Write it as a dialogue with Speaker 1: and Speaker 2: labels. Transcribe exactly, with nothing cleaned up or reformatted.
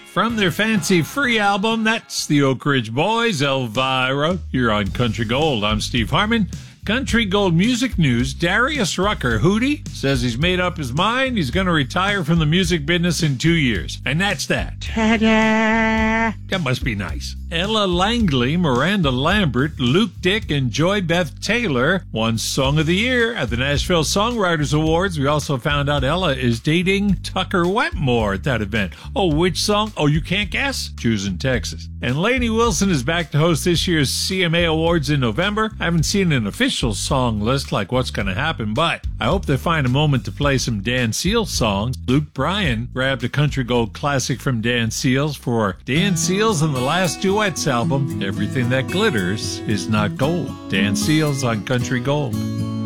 Speaker 1: From their Fancy Free album, that's the Oak Ridge Boys, Elvira. You're on Country Gold. I'm Steve Harmon. Country Gold music news, Darius Rucker, Hootie, says he's made up his mind. He's going to retire from the music business in two years. And that's that. Ta-da! That must be nice. Ella Langley, Miranda Lambert, Luke Dick, and Joy Beth Taylor won Song of the Year at the Nashville Songwriters Awards. We also found out Ella is dating Tucker Wetmore at that event. Oh, which song? Oh, you can't guess? Choosing Texas. And Lainey Wilson is back to host this year's C M A Awards in November. I haven't seen an official song list like what's going to happen, but I hope they find a moment to play some Dan Seals songs. Luke Bryan grabbed a Country Gold classic from Dan Seals for Dan Seals and the Last Duets album, Everything That Glitters Is Not Gold. Dan Seals on Country Gold.